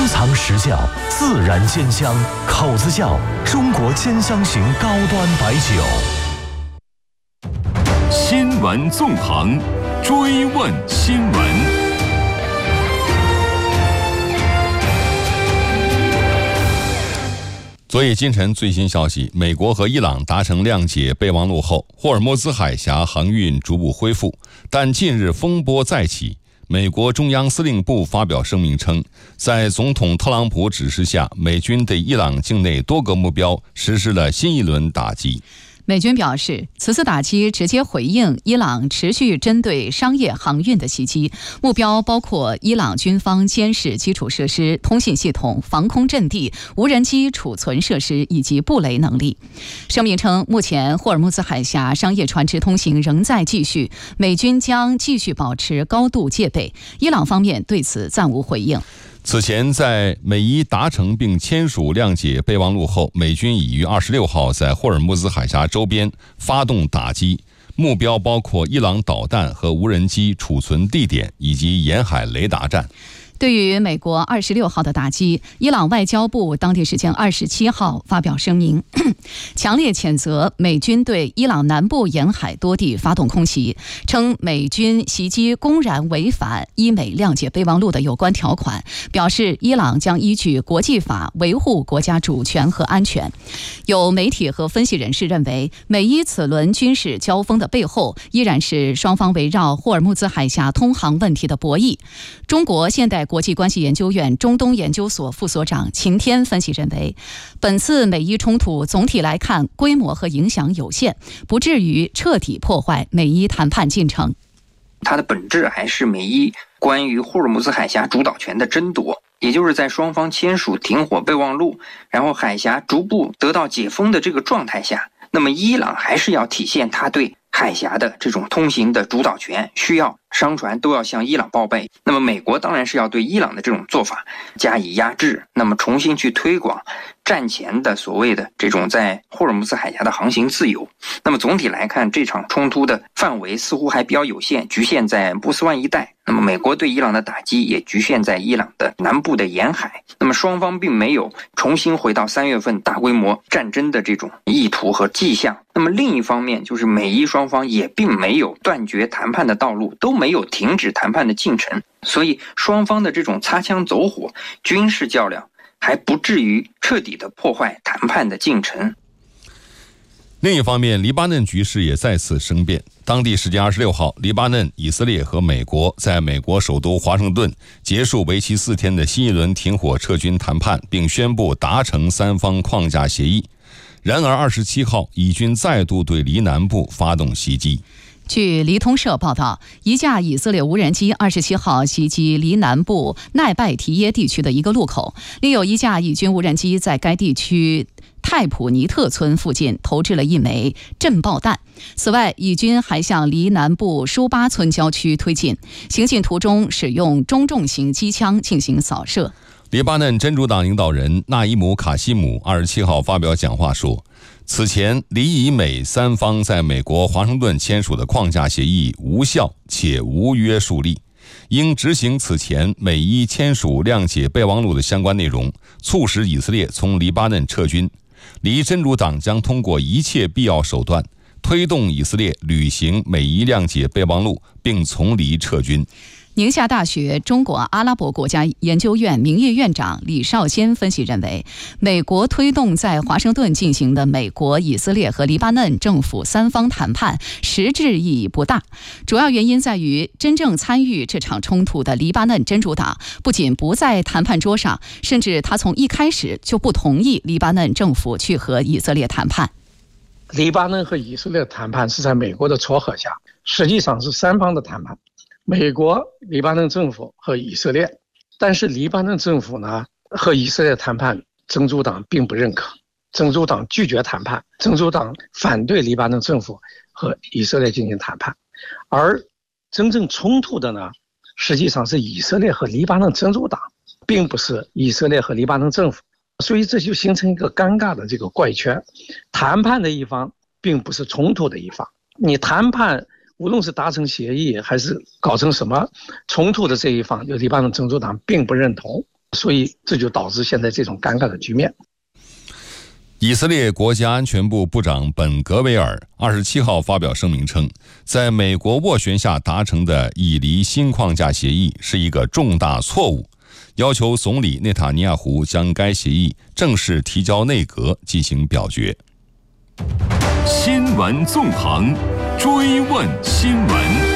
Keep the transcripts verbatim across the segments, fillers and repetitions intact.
藏实窖，自然鲜香，口子窖，中国兼香型高端白酒。 新闻纵横，追问新闻。 昨夜今晨最新消息，美国和伊朗达成谅解备忘录后，霍尔木兹海峡航运逐步恢复，但近日风波再起。美国中央司令部发表声明称，在总统特朗普指示下，美军对伊朗境内多个目标实施了新一轮打击。 美军表示，此次打击直接回应伊朗持续针对商业航运的袭击，目标包括伊朗军方监视基础设施、通信系统、防空阵地、无人机储存设施以及布雷能力。声明称，目前霍尔木兹海峡商业船只通行仍在继续，美军将继续保持高度戒备。伊朗方面对此暂无回应。 此前，在美伊达成并签署谅解备忘录后，美军已于二十六号在霍尔木兹海峡周边发动打击，目标包括伊朗导弹和无人机储存地点以及沿海雷达站。 对于美国二十六号的打击，伊朗外交部当地时间二十七号发表声明，强烈谴责美军对伊朗南部沿海多地发动空袭，称美军袭击公然违反伊美谅解备忘录的有关条款，表示伊朗将依据国际法维护国家主权和安全。有媒体和分析人士认为，美伊此轮军事交锋的背后，依然是双方围绕霍尔木兹海峡通航问题的博弈。中国现代国际关系研究院中东研究所副所长秦天分析认为，本次美伊冲突总体来看规模和影响有限，不至于彻底破坏美伊谈判进程。 它的本质还是美伊关于霍尔木兹海峡主导权的争夺，也就是在双方签署停火备忘录，然后海峡逐步得到解封的这个状态下，那么伊朗还是要体现它对海峡的这种通行的主导权，需要商船都要向伊朗报备。那么美国当然是要对伊朗的这种做法加以压制，那么重新去推广战前的所谓的这种在霍尔木兹海峡的航行自由。那么总体来看，这场冲突的范围似乎还比较有限，局限在波斯湾一带。那么美国对伊朗的打击也局限在伊朗的南部的沿海。那么双方并没有重新回到三月份大规模战争的这种意图和迹象。那么另一方面，就是美伊双方也并没有断绝谈判的道路，都没有停止谈判的进程，所以双方的这种擦枪走火、军事较量还不至于彻底的破坏谈判的进程。 另一方面，黎巴嫩局势也再次生变。当地时间二十六号，黎巴嫩、以色列和美国在美国首都华盛顿结束为期四天的新一轮停火撤军谈判，并宣布达成三方框架协议。然而二十七号，以军再度对黎南部发动袭击。 据黎通社报道，一架以色列无人机二十七号袭击黎南部奈拜提耶地区的一个路口，另有一架以军无人机在该地区泰普尼特村附近投掷了一枚震爆弹。此外，以军还向黎南部舒巴村郊区推进，行进途中使用中重型机枪进行扫射。 黎巴嫩真主党领导人纳伊姆·卡西姆二十七号发表讲话说，此前黎以美三方在美国华盛顿签署的框架协议无效且无约束力，应执行此前美伊签署谅解备忘录的相关内容，促使以色列从黎巴嫩撤军。黎真主党将通过一切必要手段推动以色列履行美伊谅解备忘录，并从黎撤军。 宁夏大学中国阿拉伯国家研究院名誉院长李少先分析认为，美国推动在华盛顿进行的美国、以色列和黎巴嫩政府三方谈判实质意义不大，主要原因在于真正参与这场冲突的黎巴嫩真主党不仅不在谈判桌上，甚至他从一开始就不同意黎巴嫩政府去和以色列谈判。 黎巴嫩和以色列谈判是在美国的撮合下，实际上是三方的谈判，美国、黎巴嫩政府和以色列。但是黎巴嫩政府呢和以色列谈判，真主党并不认可，真主党拒绝谈判，真主党反对黎巴嫩政府和以色列进行谈判。而真正冲突的呢，实际上是以色列和黎巴嫩真主党，并不是以色列和黎巴嫩政府。所以这就形成一个尴尬的这个怪圈，谈判的一方并不是冲突的一方。你谈判无论是达成协议还是搞成什么冲突的这一方，就黎巴嫩真主党并不认同。 所以这就导致现在这种尴尬的局面。 以色列国家安全部部长本格维尔二十七号发表声明称，在美国斡旋下达成的以黎新框架协议是一个重大错误，要求总理内塔尼亚胡将该协议正式提交内阁进行表决。 新闻纵横，追问新闻。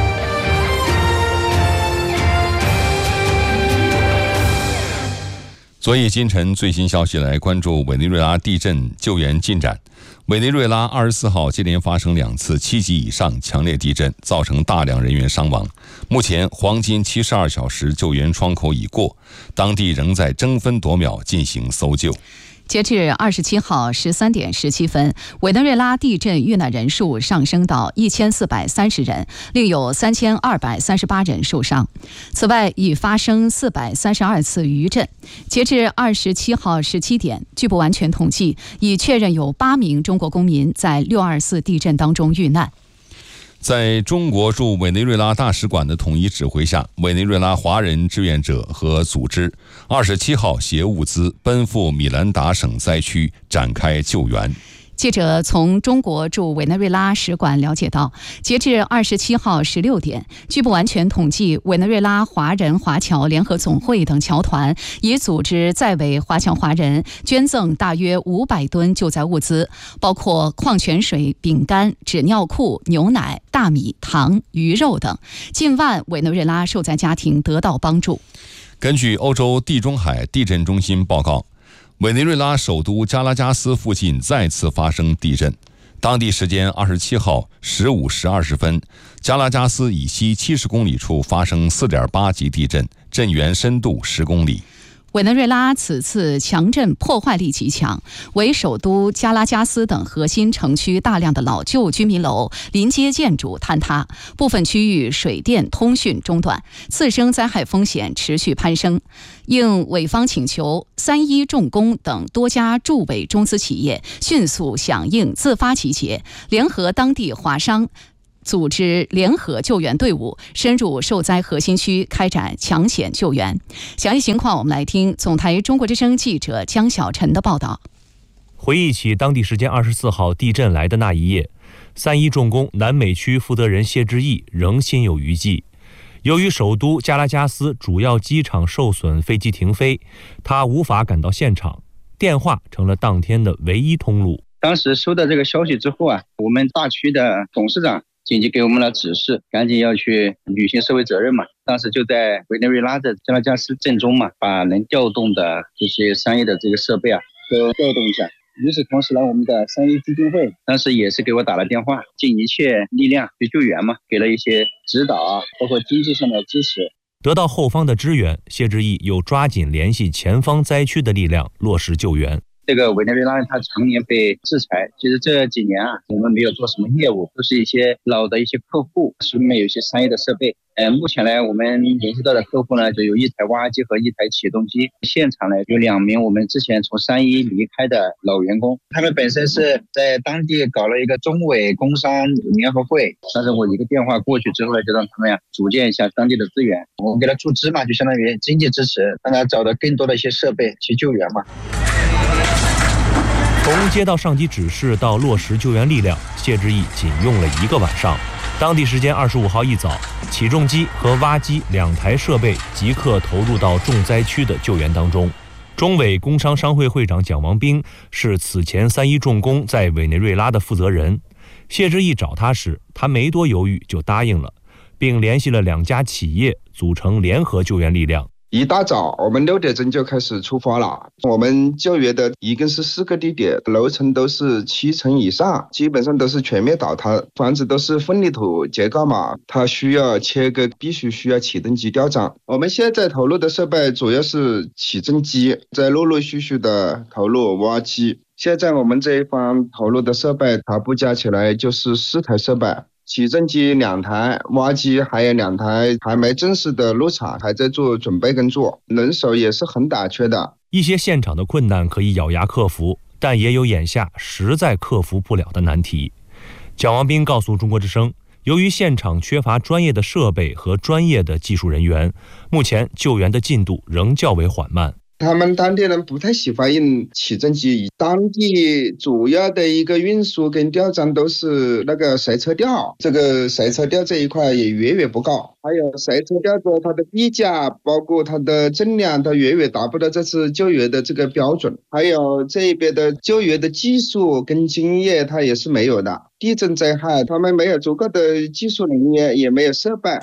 昨夜今晨最新消息，来关注委内瑞拉地震救援进展。委内瑞拉二十四号接连发生两次七级以上强烈地震，造成大量人员伤亡。目前黄金七十二小时救援窗口已过，当地仍在争分夺秒进行搜救。 截至二十七号十三点十七分，委内瑞拉地震遇难人数上升到一千四百三十人，另有三千二百三十八人受伤。此外，已发生四百三十二次余震。截至二十七号十七点，据不完全统计，已确认有八名中国公民在六二四地震当中遇难。 在中国驻委内瑞拉大使馆的统一指挥下，委内瑞拉华人志愿者和组织二十七号携物资奔赴米兰达省灾区展开救援。 记者从中国驻委内瑞拉使馆了解到，截至二十七号十六点，据不完全统计，委内瑞拉华人华侨联合总会等侨团已组织在委华侨华人捐赠大约五百吨救灾物资，包括矿泉水、饼干、纸尿裤、牛奶、大米、糖、鱼肉等，近万委内瑞拉受灾家庭得到帮助。 根据欧洲地中海地震中心报告，委内瑞拉首都加拉加斯附近再次发生地震。当地时间二十七号十五时二十分，加拉加斯以西七十公里处发生四点八级地震，震源深度十公里。 委内瑞拉此次强震破坏力极强，为首都加拉加斯等核心城区大量的老旧居民楼、临街建筑坍塌，部分区域水电通讯中断，次生灾害风险持续攀升。应委方请求，三一重工等多家驻委中资企业迅速响应，自发集结，联合当地华商组织联合救援队伍，深入受灾核心区开展抢险救援。详细情况，我们来听总台中国之声记者江小晨的报道。 回忆起当地时间二十四号地震来的那一夜，三一重工南美区负责人谢志毅仍心有余悸。由于首都加拉加斯主要机场受损，飞机停飞，他无法赶到现场，电话成了当天的唯一通路。 当时收到这个消息之后啊，我们大区的董事长紧急给我们了指示，赶紧要去履行社会责任嘛。当时就在委内瑞拉的加拉加斯镇中嘛，把能调动的这些商业的这个设备啊都调动一下。与此同时呢，我们的三一基金会当时也是给我打了电话，尽一切力量去救援嘛，给了一些指导啊，包括经济上的支持。 得到后方的支援，谢志毅又抓紧联系前方灾区的力量，落实救援。 这个委内瑞拉它常年被制裁，其实这几年啊，我们没有做什么业务，都是一些老的一些客户，手里面有一些商业的设备。呃，目前呢，我们联系到的客户呢，就有一台挖机和一台起重机。现场呢，有两名我们之前从三一离开的老员工，他们本身是在当地搞了一个中委工商联合会，但是我一个电话过去之后呢，就让他们呀组建一下当地的资源，我们给他注资嘛，就相当于经济支持，让他找到更多的一些设备去救援嘛。 从接到上级指示到落实救援力量，谢志毅仅用了一个晚上。当地时间二十五号一早，起重机和挖机两台设备即刻投入到重灾区的救援当中。中委工商商会会长蒋王斌是此前三一重工在委内瑞拉的负责人。谢志毅找他时，他没多犹豫就答应了，并联系了两家企业，组成联合救援力量。 一大早，我们六点钟就开始出发了。我们救援的一共是四个地点，楼层都是七层以上，基本上都是全面倒塌，房子都是混凝土结构嘛，它需要切割，必须需要起重机吊涨。我们现在投入的设备主要是起重机，在陆陆续续的投入挖机。现在我们这一方投入的设备，它不加起来就是四台设备。起重机两台，挖机还有两台，还没正式的入场，还在做准备工作，人手也是很短缺的。 一些现场的困难可以咬牙克服，但也有眼下实在克服不了的难题。蒋王斌告诉中国之声， 由于现场缺乏专业的设备和专业的技术人员，目前救援的进度仍较为缓慢。 他们当地人不太喜欢用起重机，当地主要的一个运输跟吊装都是那个塞车吊，这个塞车吊这一块也远远不高，还有塞车吊的它的臂架，包括它的重量，它远远达不到这次救援的这个标准，还有这边的救援的技术跟经验它也是没有的。地震灾害，他们没有足够的技术人员，也没有设备。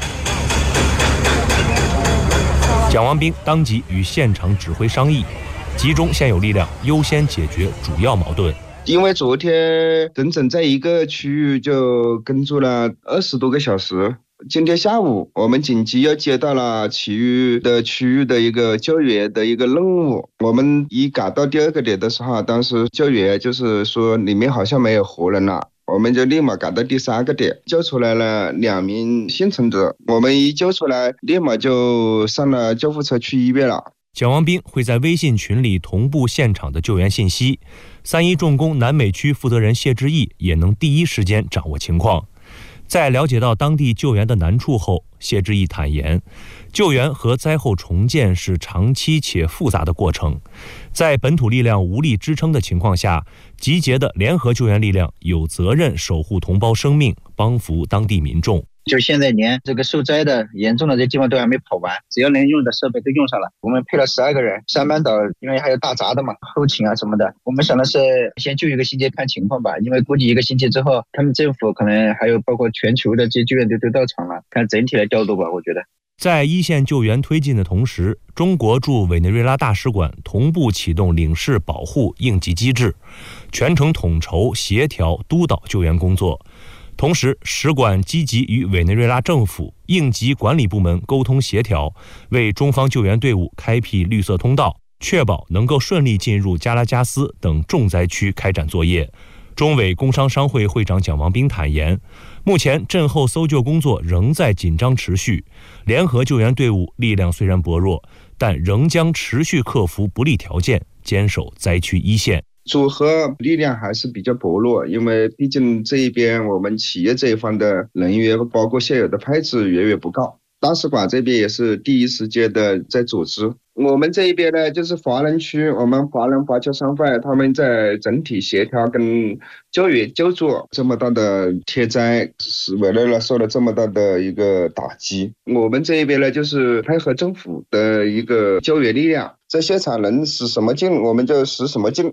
蒋王兵当即与现场指挥商议，集中现有力量，优先解决主要矛盾。 因为昨天整整在一个区域就耕作了二十多个小时，今天下午我们紧急又接到了其余的区域的一个救援的一个任务。我们一赶到第二个点的时候，当时救援就是说里面好像没有活人了，我们就立马赶到第三个点，救出来了两名幸存者。我们一救出来，立马就上了救护车去医院了。 蒋王兵会在微信群里同步现场的救援信息，三一重工南美区负责人谢志毅也能第一时间掌握情况。在了解到当地救援的难处后，谢志毅坦言，救援和灾后重建是长期且复杂的过程，在本土力量无力支撑的情况下，集结的联合救援力量有责任守护同胞生命，帮扶当地民众。 就现在连这个受灾的严重的这地方都还没跑完，只要能用的设备都用上了。我们配了十二个人，三班倒，因为还有大闸的嘛，后勤啊什么的。我们想的是先救一个星期看情况吧，因为估计一个星期之后，他们政府可能还有包括全球的这些救援队都到场了，看整体来调度吧，我觉得。 在一线救援推进的同时，中国驻委内瑞拉大使馆同步启动领事保护应急机制，全程统筹协调督导救援工作。同时，使馆积极与委内瑞拉政府应急管理部门沟通协调，为中方救援队伍开辟绿色通道，确保能够顺利进入加拉加斯等重灾区开展作业。中委工商商会会长蒋王兵坦言，目前震后搜救工作仍在紧张持续，联合救援队伍力量虽然薄弱，但仍将持续克服不利条件，坚守灾区一线。 组合力量还是比较薄弱，因为毕竟这一边我们企业这一方的人员包括现有的配置远远不够。大使馆这边也是第一时间的在组织。我们这一边呢，就是华人区，我们华人华侨商会他们在整体协调跟救援救助。这么大的天灾，使委内瑞拉受了这么大的一个打击，我们这一边呢，就是配合政府的一个救援力量，在现场能使什么劲我们就使什么劲。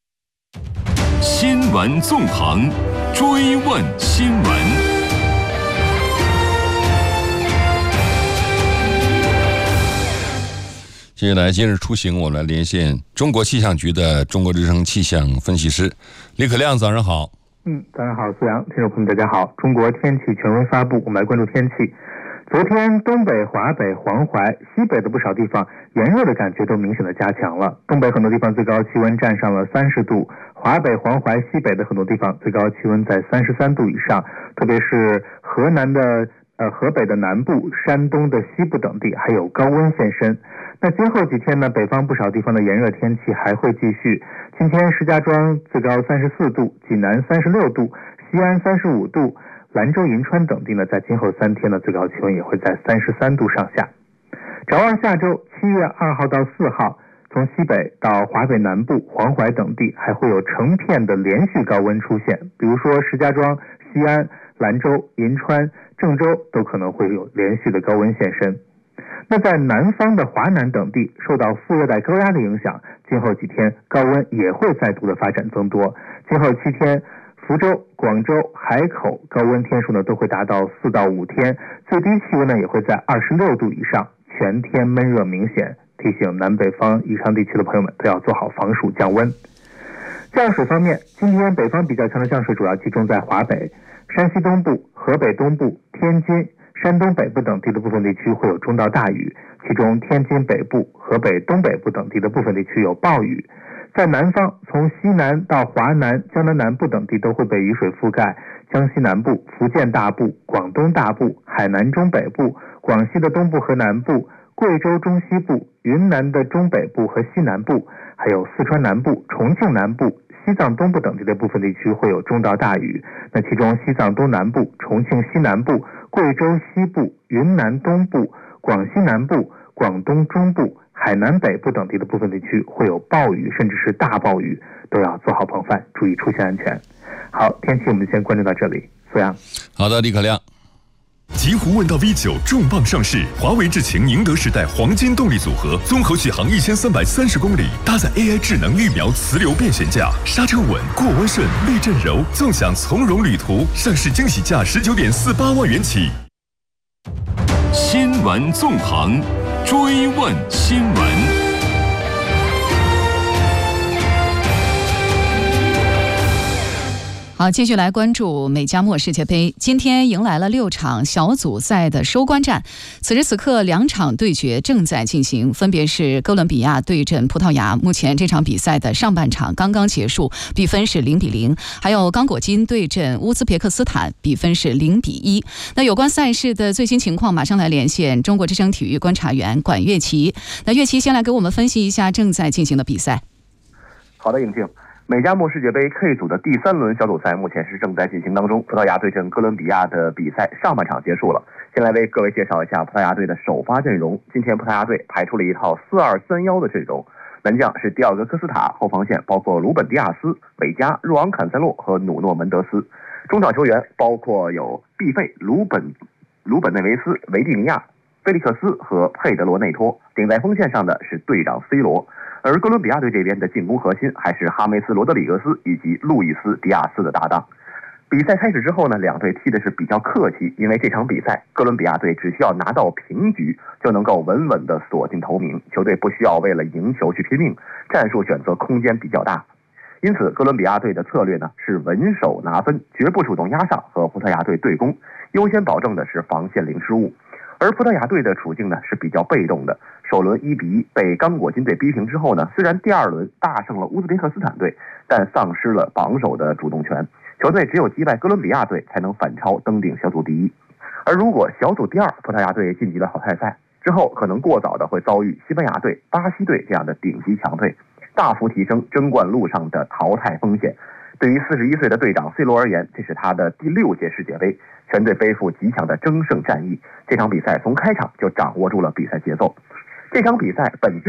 新闻纵横，追问新闻。 接下来今日出行，我们来连线中国气象局的中国之声气象分析师李可亮，早上好。 嗯，早上好，苏阳，听众朋友们大家好。中国天气权威发布，我们来关注天气。昨天东北、华北、黄淮、西北的不少地方炎热的感觉都明显的加强了，东北很多地方最高气温站上了三十度，华北、黄淮、西北的很多地方最高气温在三十三度以上，特别是河南的呃河北的南部、山东的西部等地还有高温现身。那今后几天呢，北方不少地方的炎热天气还会继续。今天石家庄最高三十四度，济南三十六度，西安三十五度，兰州、银川等地呢，在今后三天的最高气温也会在三十三度上下。展望下周七月二号到四号，从西北到华北南部、黄淮等地还会有成片的连续高温出现，比如说石家庄、西安、兰州、银川、郑州都可能会有连续的高温现身。那在南方的华南等地，受到副热带高压的影响，今后几天高温也会再度的发展增多。今后七天，福州、广州、海口高温天数呢都会达到四到五天，最低气温呢也会在二十六度以上，全天闷热明显。提醒南北方以上地区的朋友们都要做好防暑降温。降水方面，今天北方比较强的降水主要集中在华北、山西东部、河北东部、天津、山东北部等地的部分地区会有中到大雨，其中天津北部、河北东北部等地的部分地区有暴雨。在南方，从西南到华南、江南南部等地都会被雨水覆盖，江西南部、福建大部、广东大部、海南中北部、广西的东部和南部、贵州中西部、云南的中北部和西南部，还有四川南部、重庆南部、 西藏东部等地的部分地区会有中到大雨。那其中西藏东南部、重庆西南部、贵州西部、云南东部、广西南部、广东中部、海南北部等地的部分地区会有暴雨，甚至是大暴雨，都要做好防范，注意出行安全。好，天气我们先关注到这里。苏阳， 好的，李可亮。 极狐问道 V 九 重磅上市，华为智擎宁德时代黄金动力组合，综合续航一千三百三十公里，搭载 A I 智能预瞄磁流变悬架，刹车稳，过弯顺，避震柔，纵享从容旅途。上市惊喜价十九点四八万元起。新闻纵横，追问新闻。 好，继续来关注美加墨世界杯。今天迎来了六场小组赛的收官战，此时此刻两场对决正在进行，分别是哥伦比亚对阵葡萄牙。目前这场比赛的上半场刚刚结束，比分是零比零；还有刚果金对阵乌兹别克斯坦，比分是零比一。那有关赛事的最新情况，马上来连线中国之声体育观察员管乐琪。那乐琪先来给我们分析一下正在进行的比赛。 好的，颖静。美加墨世界杯 K 组的第三轮小组赛目前是正在进行当中，葡萄牙对阵哥伦比亚的比赛上半场结束了。先来为各位介绍一下葡萄牙队的首发阵容。今天葡萄牙队排出了一套四二三一的阵容，门将是迪奥戈科斯塔，后防线包括鲁本迪亚斯、韦加、若昂坎塞洛和努诺门德斯，中场球员包括有毕费、鲁本、鲁本内维斯、维蒂尼亚、菲利克斯和佩德罗内托，顶在锋线上的是队长 C 罗。而哥伦比亚队这边的进攻核心还是哈梅斯·罗德里格斯以及路易斯·迪亚斯的搭档。比赛开始之后呢，两队踢的是比较客气，因为这场比赛哥伦比亚队只需要拿到平局就能够稳稳地锁进头名，球队不需要为了赢球去拼命，战术选择空间比较大。因此哥伦比亚队的策略呢是稳守拿分，绝不主动压上和葡萄牙队对攻，优先保证的是防线零失误。而葡萄牙队的处境呢是比较被动的，首轮一比一被刚果金队逼平之后呢，虽然第二轮大胜了乌兹别克斯坦队，但丧失了榜首的主动权，球队只有击败哥伦比亚队才能反超登顶小组第一。而如果小组第二葡萄牙队晋级了淘汰赛之后，可能过早的会遭遇西班牙队、巴西队这样的顶级强队，大幅提升争冠路上的淘汰风险。对于四十一岁的队长 C 罗而言，这是他的第六届世界杯，全队背负极强的争胜战役。这场比赛从开场就掌握住了比赛节奏。这场比赛本质